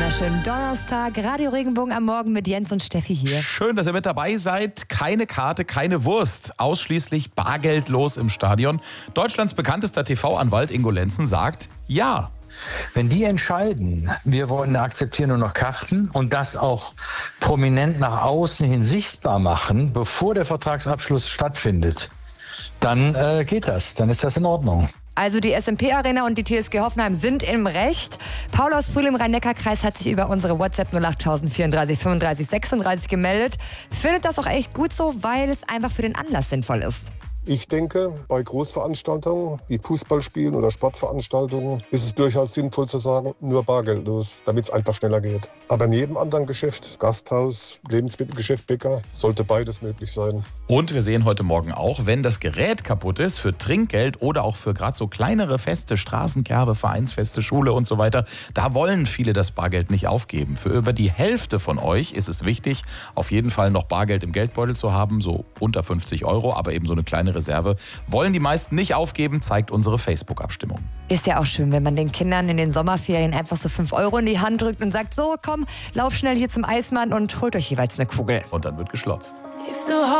wunderschönen Donnerstag. Radio Regenbogen am Morgen mit Jens und Steffi hier. Schön, dass ihr mit dabei seid. Keine Karte, keine Wurst. Ausschließlich bargeldlos im Stadion. Deutschlands bekanntester TV-Anwalt Ingo Lenzen sagt ja. Wenn die entscheiden, wir wollen akzeptieren nur noch Karten und das auch prominent nach außen hin sichtbar machen, bevor der Vertragsabschluss stattfindet, dann geht das, dann ist das in Ordnung. Also die SMP-Arena und die TSG Hoffenheim sind im Recht. Paul aus Brühl im Rhein-Neckar-Kreis hat sich über unsere WhatsApp 08000 34 35 36 gemeldet. Findet das auch echt gut so, weil es einfach für den Anlass sinnvoll ist. Ich denke, bei Großveranstaltungen wie Fußballspielen oder Sportveranstaltungen ist es durchaus sinnvoll zu sagen, nur bargeldlos, damit es einfach schneller geht. Aber in jedem anderen Geschäft, Gasthaus, Lebensmittelgeschäft, Bäcker, sollte beides möglich sein. Und wir sehen heute Morgen auch, wenn das Gerät kaputt ist, für Trinkgeld oder auch für gerade so kleinere Feste, Straßenkerbe, Vereinsfeste, Schule und so weiter, da wollen viele das Bargeld nicht aufgeben. Für über die Hälfte von euch ist es wichtig, auf jeden Fall noch Bargeld im Geldbeutel zu haben, so unter 50 €, aber eben so eine kleine Reserve. Wollen die meisten nicht aufgeben, zeigt unsere Facebook-Abstimmung. Ist ja auch schön, wenn man den Kindern in den Sommerferien einfach so 5 € in die Hand drückt und sagt, so komm, lauf schnell hier zum Eismann und holt euch jeweils eine Kugel. Und dann wird geschlotzt.